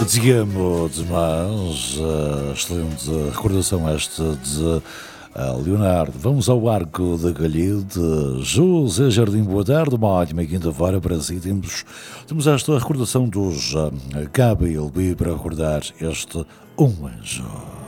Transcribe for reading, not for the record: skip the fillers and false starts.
Digamos, mas excelente recordação esta de Leonardo. Vamos ao Arco da Galhide. José Jardim, boa tarde, uma ótima quinta-feira para si. Temos esta recordação dos KBLB para recordar este Um Anjo.